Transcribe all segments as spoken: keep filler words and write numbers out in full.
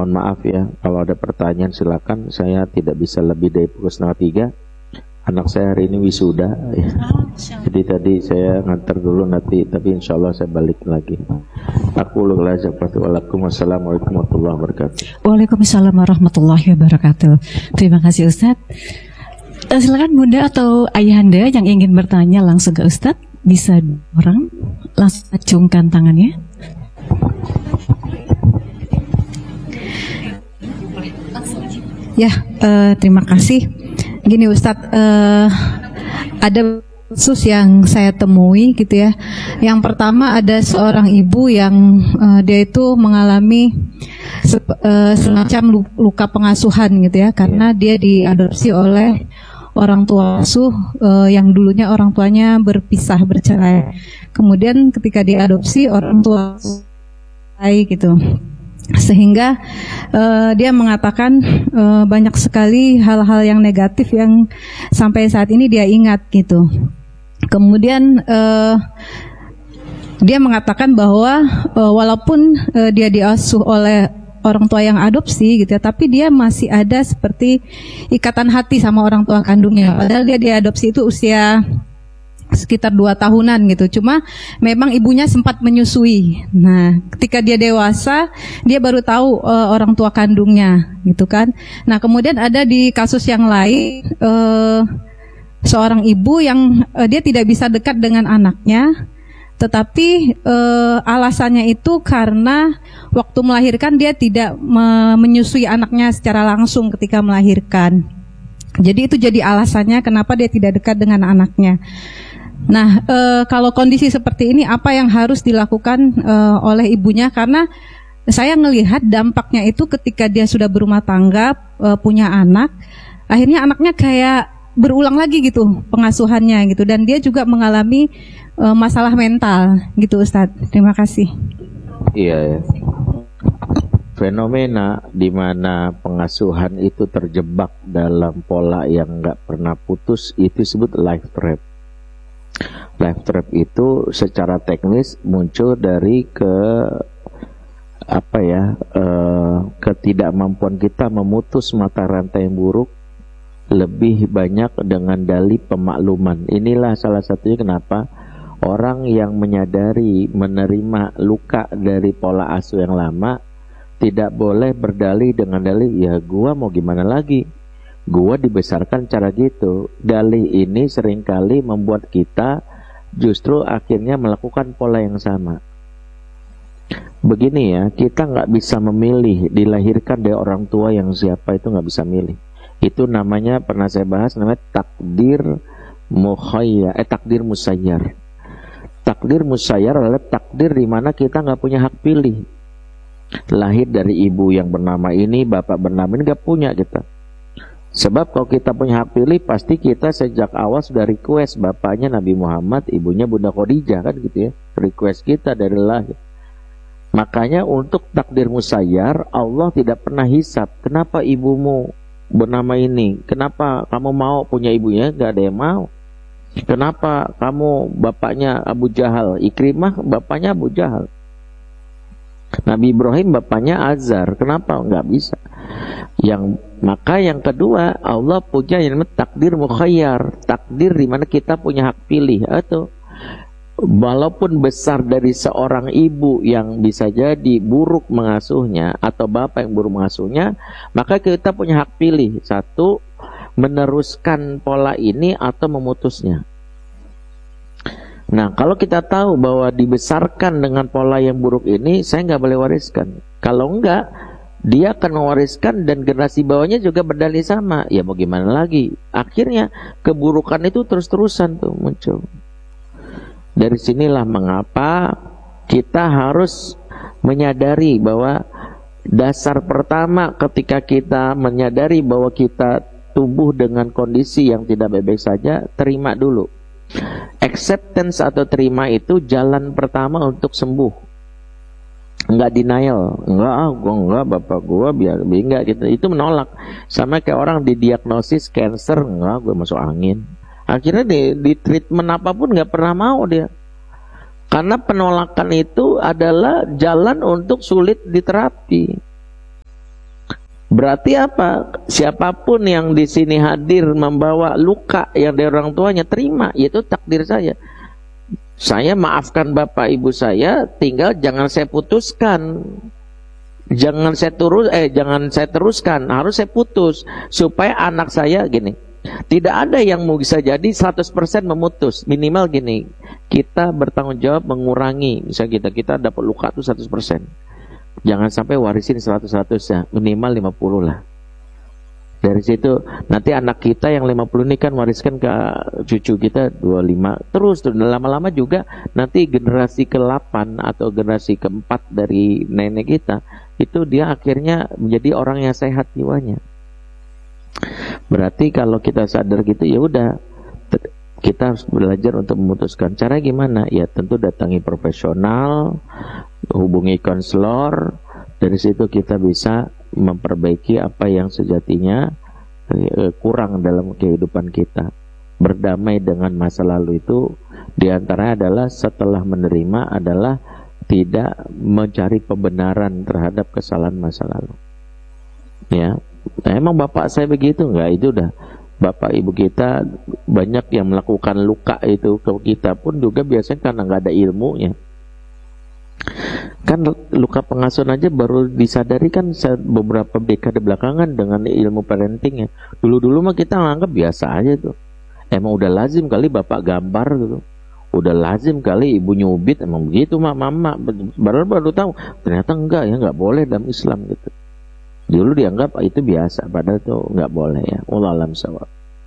Mohon maaf ya, kalau ada pertanyaan silakan. Saya tidak bisa lebih dari pukul setengah tiga. Anak saya hari ini wisuda, ya. Jadi tadi saya ngantar dulu nanti, tapi insya Allah saya balik lagi. Aku lulah Assalamualaikum warahmatullahi wabarakatuh. Waalaikumsalam warahmatullahi wabarakatuh. Terima kasih Ustadz. Uh, silakan Bunda atau Ayahanda yang ingin bertanya langsung ke Ustadz, bisa orang langsung acungkan tangannya. Ya, uh, terima kasih. Gini Ustadz, uh, ada kasus yang saya temui gitu ya. Yang pertama ada seorang ibu yang uh, dia itu mengalami se uh, semacam luka pengasuhan gitu ya, karena dia diadopsi oleh orang tua asuh uh, yang dulunya orang tuanya berpisah, bercerai. Kemudian ketika diadopsi orang tua cerai gitu. Sehingga uh, dia mengatakan uh, banyak sekali hal-hal yang negatif yang sampai saat ini dia ingat gitu. Kemudian uh, dia mengatakan bahwa uh, walaupun uh, dia diasuh oleh orang tua yang adopsi gitu ya, tapi dia masih ada seperti ikatan hati sama orang tua kandungnya. Padahal dia diadopsi itu usia sekitar dua tahunan gitu. Cuma memang ibunya sempat menyusui. Nah, ketika dia dewasa, dia baru tahu uh, orang tua kandungnya gitu kan. Nah, kemudian ada di kasus yang lain uh, seorang ibu yang uh, dia tidak bisa dekat dengan anaknya, tetapi uh, alasannya itu karena waktu melahirkan dia tidak me menyusui anaknya secara langsung ketika melahirkan. Jadi itu jadi alasannya kenapa dia tidak dekat dengan anaknya. Nah, e, kalau kondisi seperti ini apa yang harus dilakukan e, oleh ibunya? Karena saya melihat dampaknya itu ketika dia sudah berumah tangga, e, punya anak, akhirnya anaknya kayak berulang lagi gitu pengasuhannya gitu, dan dia juga mengalami e, masalah mental gitu, Ustadz. Terima kasih. Iya ya. Fenomena di mana pengasuhan itu terjebak dalam pola yang nggak pernah putus itu disebut life trap. Life trap itu secara teknis muncul dari ke apa ya eh, ketidakmampuan kita memutus mata rantai yang buruk lebih banyak dengan dalih pemakluman. Inilah salah satunya kenapa orang yang menyadari menerima luka dari pola asuh yang lama tidak boleh berdalih dengan dalih ya gua mau gimana lagi. Gua dibesarkan cara gitu. Dalih ini seringkali membuat kita justru akhirnya melakukan pola yang sama. Begini ya, kita nggak bisa memilih dilahirkan dari orang tua yang siapa, itu nggak bisa milih. Itu namanya, pernah saya bahas, namanya takdir mukhayyar, eh takdir musayyar. Takdir musayyar adalah takdir di mana kita nggak punya hak pilih. Lahir dari ibu yang bernama ini, bapak bernama ini, nggak punya kita. Sebab kalau kita punya hak pilih, pasti kita sejak awal sudah request bapaknya Nabi Muhammad, ibunya Bunda Khadijah kan gitu ya. Request kita dari lahir. Makanya untuk takdir musayyar, Allah tidak pernah hisab. Kenapa ibumu bernama ini? Kenapa kamu mau punya ibunya? Gak ada yang mau. Kenapa kamu bapaknya Abu Jahal? Ikrimah bapaknya Abu Jahal. Nabi Ibrahim bapaknya Azar. Kenapa? Nggak bisa. Yang maka yang kedua, Allah punya yang namanya takdir mukhayyar, takdir di mana kita punya hak pilih. Atau walaupun besar dari seorang ibu yang bisa jadi buruk mengasuhnya atau bapak yang buruk mengasuhnya, maka kita punya hak pilih. Satu, meneruskan pola ini atau memutusnya. Nah, kalau kita tahu bahwa dibesarkan dengan pola yang buruk ini, saya nggak boleh wariskan. Kalau enggak, dia akan mewariskan dan generasi bawahnya juga berdalih sama. Ya mau gimana lagi? Akhirnya keburukan itu terus-terusan tuh muncul. Dari sinilah mengapa kita harus menyadari bahwa dasar pertama ketika kita menyadari bahwa kita tumbuh dengan kondisi yang tidak baik-baik saja, terima dulu. Acceptance atau terima itu jalan pertama untuk sembuh. Enggak denial, enggak ah, gua enggak, bapak gua biar enggak gitu. Itu menolak. Sama kayak orang didiagnosis cancer, enggak, gua masuk angin. Akhirnya di, di treatment apapun enggak pernah mau dia. Karena penolakan itu adalah jalan untuk sulit diterapi. Berarti apa? Siapapun yang di sini hadir membawa luka yang dari orang tuanya, terima, itu takdir saya. Saya maafkan bapak ibu saya, tinggal jangan saya putuskan. Jangan saya terus eh jangan saya teruskan, harus saya putus supaya anak saya gini. Tidak ada yang mau bisa jadi seratus persen memutus. Minimal gini, kita bertanggung jawab mengurangi. Misalnya kita kita dapat luka itu seratus persen. Jangan sampai warisin seratus persen ya, minimal lima puluh lah. Dari situ nanti anak kita yang lima puluh ini kan wariskan ke cucu kita dua puluh lima. Terus tuh lama-lama juga nanti generasi ke delapan atau generasi keempat dari nenek kita itu dia akhirnya menjadi orang yang sehat jiwanya. Berarti kalau kita sadar gitu, ya udah, kita harus belajar untuk memutuskan. Cara gimana? Ya tentu datangi profesional, hubungi konselor. Dari situ kita bisa memperbaiki apa yang sejatinya eh, kurang dalam kehidupan kita. Berdamai dengan masa lalu itu diantaranya adalah setelah menerima adalah tidak mencari pembenaran terhadap kesalahan masa lalu. Ya. Nah, emang bapak saya begitu enggak? Itu udah bapak ibu kita banyak yang melakukan luka itu ke kita pun juga biasanya karena nggak ada ilmunya. Kan luka pengasuhan aja baru disadari kan beberapa dekade belakangan dengan ilmu parenting ya. Dulu-dulu mah kita nganggap biasa aja tuh. Emang udah lazim kali bapak gambar gitu. Udah lazim kali ibu nyubit, emang begitu mak mama. Baru baru tahu ternyata enggak ya, enggak boleh dalam Islam gitu. Dulu dianggap itu biasa, padahal itu nggak boleh ya. Wallahu a'lam bishawab.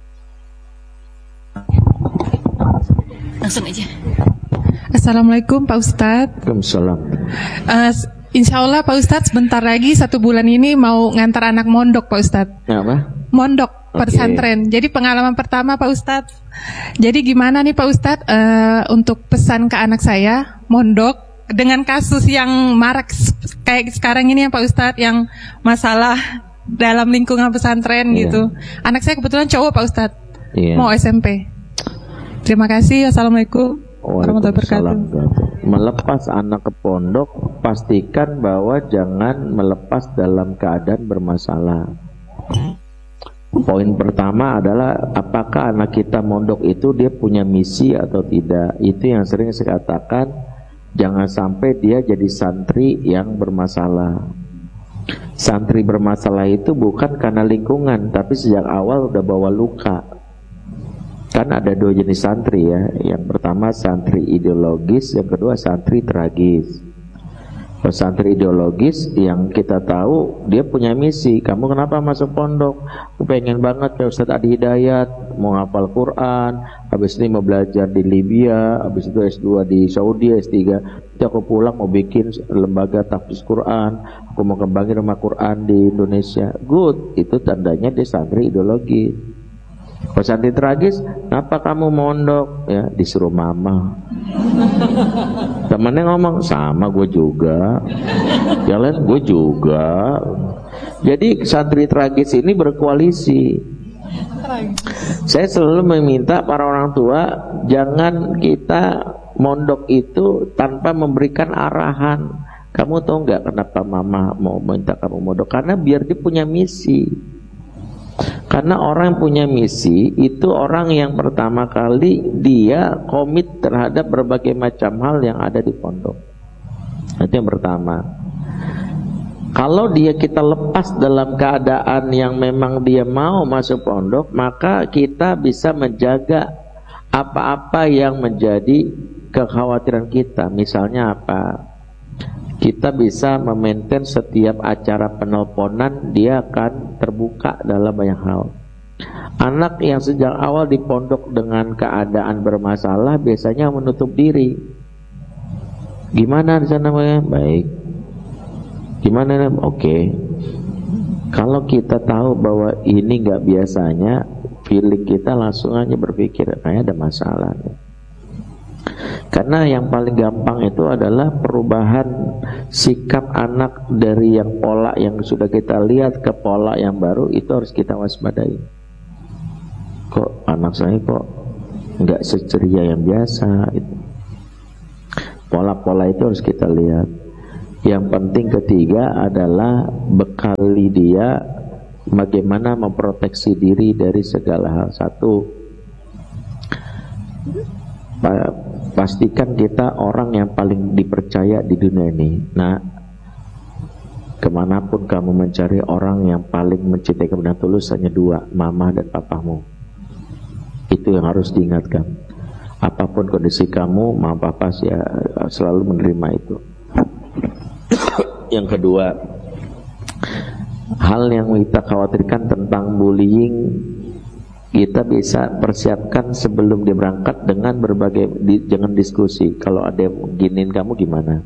Langsung aja. Assalamualaikum Pak Ustadz. Waalaikumsalam. Uh, insya Allah Pak Ustadz sebentar lagi satu bulan ini mau ngantar anak mondok Pak Ustadz. Apa? Mondok Okay. pesantren. Jadi pengalaman pertama Pak Ustadz. Jadi gimana nih Pak Ustadz uh, untuk pesan ke anak saya mondok dengan kasus yang marak kayak sekarang ini ya Pak Ustadz, yang masalah dalam lingkungan pesantren yeah. gitu. Anak saya kebetulan cowok Pak Ustadz, yeah. mau S M P. Terima kasih. Assalamualaikum warahmatullahi wabarakatuh. Melepas anak ke pondok, pastikan bahwa jangan melepas dalam keadaan bermasalah. Poin pertama adalah apakah anak kita mondok itu dia punya misi atau tidak. Itu yang sering saya katakan, jangan sampai dia jadi santri yang bermasalah. Santri bermasalah itu bukan karena lingkungan, tapi sejak awal udah bawa luka. Kan ada dua jenis santri ya. Yang pertama santri ideologis, yang kedua santri tragis. Kalau santri ideologis yang kita tahu dia punya misi. Kamu kenapa masuk pondok? Aku pengen banget ya Ustadz Adi Hidayat, mau hafal Quran, habis ini mau belajar di Libya, habis itu S dua di Saudi, S tiga. Nanti aku pulang mau bikin lembaga tahfiz Quran, aku mau kembangin rumah Quran di Indonesia. Good, itu tandanya dia santri ideologis. Kalau santri tragis, kenapa kamu mondok? Ya disuruh mama. Temannya ngomong, sama gue juga. Jalan gue juga. Jadi santri tragis ini berkoalisi. Saya selalu meminta para orang tua, jangan kita mondok itu tanpa memberikan arahan. Kamu tahu nggak kenapa mama mau minta kamu mondok? Karena biar dia punya misi. Karena orang yang punya misi itu orang yang pertama kali dia komit terhadap berbagai macam hal yang ada di pondok. Itu yang pertama. Kalau dia kita lepas dalam keadaan yang memang dia mau masuk pondok, maka kita bisa menjaga apa-apa yang menjadi kekhawatiran kita. Misalnya apa? Kita bisa memaintain setiap acara penelponan, dia akan terbuka dalam banyak hal. Anak yang sejak awal di pondok dengan keadaan bermasalah biasanya menutup diri. Gimana di sana namanya? Baik. Gimana? Oke. Okay. Kalau kita tahu bahwa ini nggak biasanya, feeling kita langsung aja berpikir kayaknya ada masalah. Karena yang paling gampang itu adalah perubahan sikap anak dari yang pola yang sudah kita lihat ke pola yang baru, itu harus kita waspadai. Kok anak saya kok nggak seceria yang biasa? Pola-pola itu harus kita lihat. Yang penting ketiga adalah bekali dia bagaimana memproteksi diri dari segala hal. Satu, pastikan kita orang yang paling dipercaya di dunia ini. Nah, kemanapun kamu mencari orang yang paling mencintai kamu dengan tulus, hanya dua, mama dan papamu. Itu yang harus diingatkan. Apapun kondisi kamu, mama papa ya, selalu menerima itu. Yang kedua, hal yang kita khawatirkan tentang bullying, kita bisa persiapkan sebelum dia berangkat dengan berbagai di, jangan diskusi. Kalau ada yang giniin kamu gimana?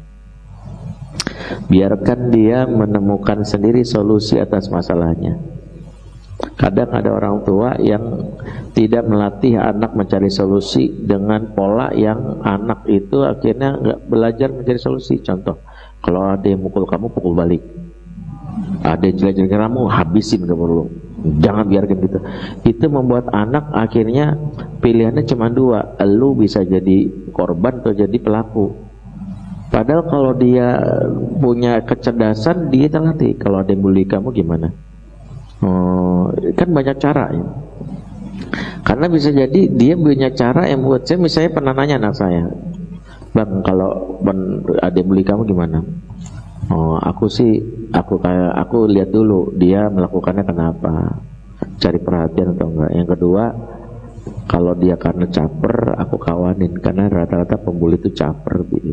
Biarkan dia menemukan sendiri solusi atas masalahnya. Kadang ada orang tua yang tidak melatih anak mencari solusi dengan pola yang anak itu akhirnya nggak belajar mencari solusi. Contoh, kalau ada yang mukul kamu, pukul balik. Ada yang jelek-jelek kamu, habisin, gak perlu. Jangan biarkan gitu. Itu membuat anak akhirnya pilihannya cuma dua, lu bisa jadi korban atau jadi pelaku. Padahal kalau dia punya kecerdasan, dia terlatih. Kalau ada yang bully kamu gimana? Oh, kan banyak cara ya. Karena bisa jadi dia punya cara yang buat saya. Misalnya pernah nanya anak saya, Bang, kalau ada yang bully kamu gimana? Oh, aku sih, aku kayak aku lihat dulu dia melakukannya kenapa, cari perhatian atau enggak. Yang kedua, kalau dia karena caper, aku kawanin, karena rata-rata pembuli itu caper gitu.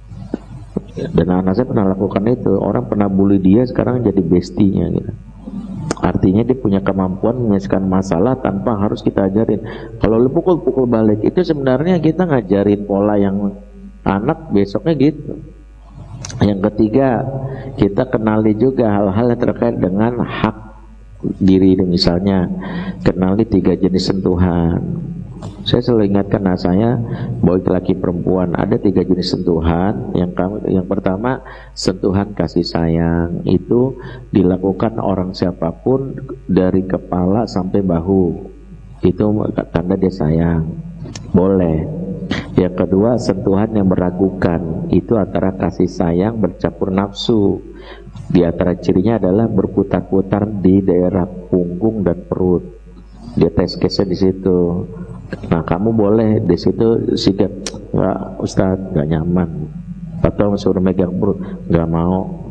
Dan anak saya pernah lakukan itu. Orang pernah bully dia, sekarang jadi bestinya gitu. Artinya dia punya kemampuan menyelesaikan masalah tanpa harus kita ajarin. Kalau lu pukul-pukul balik, itu sebenarnya kita ngajarin pola yang anak besoknya gitu. Yang ketiga, kita kenali juga hal-hal yang terkait dengan hak diri. Misalnya, kenali tiga jenis sentuhan. Saya selalu ingatkan anak saya, baik laki perempuan, ada tiga jenis sentuhan. Yang kamu, yang pertama, sentuhan kasih sayang. Itu dilakukan orang siapapun dari kepala sampai bahu. Itu tanda dia sayang. Boleh. Yang kedua, sentuhan yang meragukan. Itu antara kasih sayang bercampur nafsu. Di antara cirinya adalah berputar-putar di daerah punggung dan perut. Dia tes case-nya di situ. Nah, kamu boleh di situ sikap, enggak Ustaz, enggak nyaman. Atau suruh megang perut, enggak mau.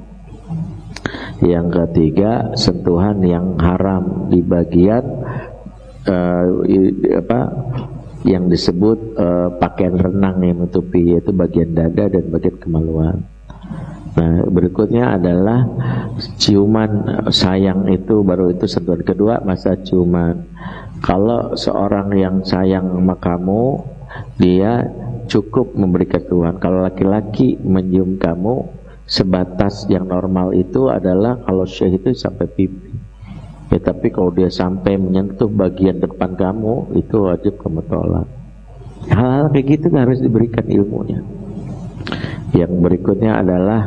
Yang ketiga, sentuhan yang haram di bagian uh, apa yang disebut uh, pakaian renang yang menutupi, yaitu bagian dada dan bagian kemaluan. Nah, berikutnya adalah ciuman sayang, itu baru itu sentuhan kedua, masa ciuman. Kalau seorang yang sayang sama kamu, dia cukup memberikan Tuhan. Kalau laki-laki menyium kamu, sebatas yang normal itu adalah kalau syekh itu sampai pipi. Ya, tapi kalau dia sampai menyentuh bagian depan kamu, itu wajib kamu tolak. Hal-hal kayak gitu harus diberikan ilmunya. Yang berikutnya adalah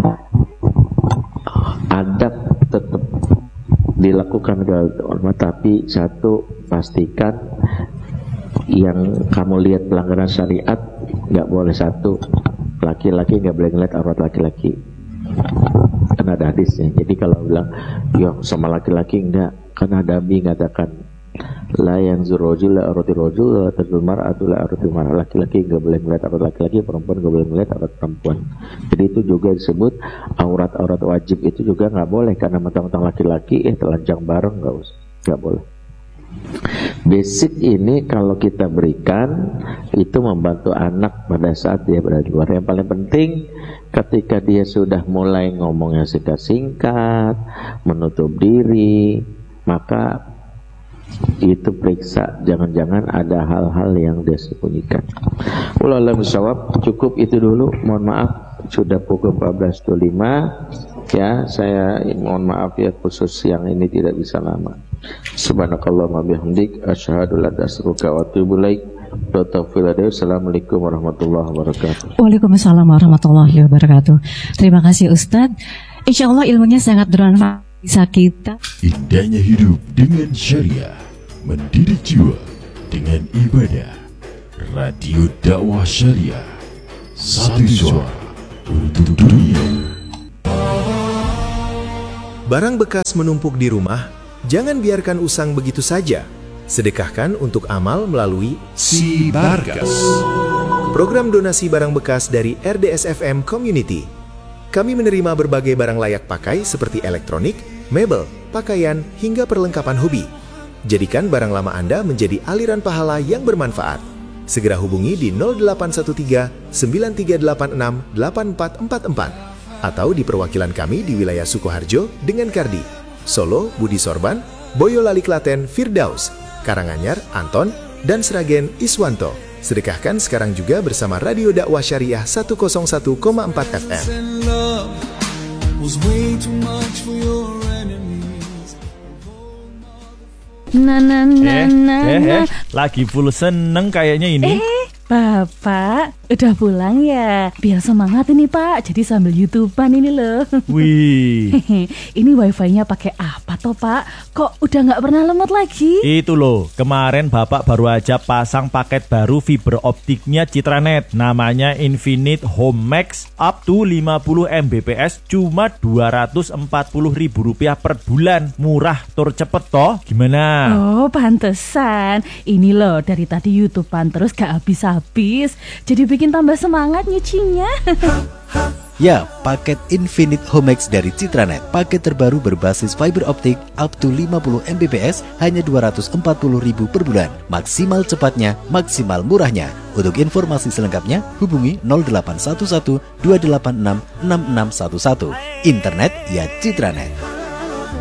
adab tetap dilakukan, tapi satu, pastikan yang kamu lihat pelanggaran syariat nggak boleh. Satu, laki-laki nggak boleh ngeliat aurat laki-laki, kan ada hadisnya. Jadi kalau bilang ya sama laki-laki enggak, kan ada Nabi mengatakan la yanzur rajul la aurati rajul la tadul mar'atu la aurati mar'ah. Laki-laki enggak boleh melihat aurat laki-laki, perempuan enggak boleh melihat aurat perempuan. Jadi itu juga disebut aurat-aurat wajib, itu juga enggak boleh karena mentang-mentang laki-laki eh telanjang bareng, enggak usah, enggak boleh. Basic ini kalau kita berikan, itu membantu anak pada saat dia berada di luar. Yang paling penting ketika dia sudah mulai ngomongnya singkat-singkat, menutup diri, maka itu periksa, jangan-jangan ada hal-hal yang dia sembunyikan. Wallahu a'lam bishawab. Cukup itu dulu. Mohon maaf sudah pukul empat belas dua puluh lima. Ya, saya mohon maaf ya khusus yang ini tidak bisa lama. Subhanakallahumma bihamdik asyhadu an la ilaha illa anta wa atubu ilaik. Assalamualaikum warahmatullahi wabarakatuh. Waalaikumsalam warahmatullahi wabarakatuh. Terima kasih Ustadz. Insya Allah ilmunya sangat bermanfaat bisa kita. Indahnya hidup dengan syariah, mendidik jiwa dengan ibadah. Radio Dakwah Syariah, satu suara untuk dunia. barang bekas menumpuk di rumah, jangan biarkan usang begitu saja. Sedekahkan untuk amal melalui Si Barkas. program donasi barang bekas dari R D S F M Community. Kami menerima berbagai barang layak pakai seperti elektronik, mebel, pakaian, hingga perlengkapan hobi. Jadikan barang lama Anda menjadi aliran pahala yang bermanfaat. Segera hubungi di nol delapan satu tiga sembilan tiga delapan enam delapan empat empat empat atau di perwakilan kami di wilayah Sukoharjo dengan Kardi, Solo, Budi Sorban, Boyolali Klaten, Firdaus, Karanganyar, Anton, dan Sragen, Iswanto. Sedekahkan sekarang juga bersama Radio Dakwah Syariah seratus satu koma empat F M. Nah, nah, nah, Eh, nah, eh, nah. eh, lagi full seneng kayaknya ini. Eh, Bapak, udah pulang ya? Biar semangat ini Pak, jadi sambil YouTubean ini loh. Wih, Ini wifi-nya pakai apa toh Pak? Kok udah nggak pernah lemot lagi? itu loh, kemarin Bapak baru aja pasang paket baru fiber optiknya Citranet. Namanya Infinite Home Max up to lima puluh megabit cuma dua ratus empat puluh ribu rupiah per bulan. Murah, tur cepet toh. Gimana? Oh, pantesan. Ini loh, dari tadi YouTubean terus gak habis-habis. Jadi bikin tambah semangat nyucinya. Ya, paket Infinite Home Max dari Citranet. Paket terbaru berbasis fiber optik up to lima puluh megabit hanya dua ratus empat puluh ribu per bulan. Maksimal cepatnya, maksimal murahnya. Untuk informasi selengkapnya, hubungi nol delapan satu satu dua delapan enam enam enam satu satu. Internet ya Citranet.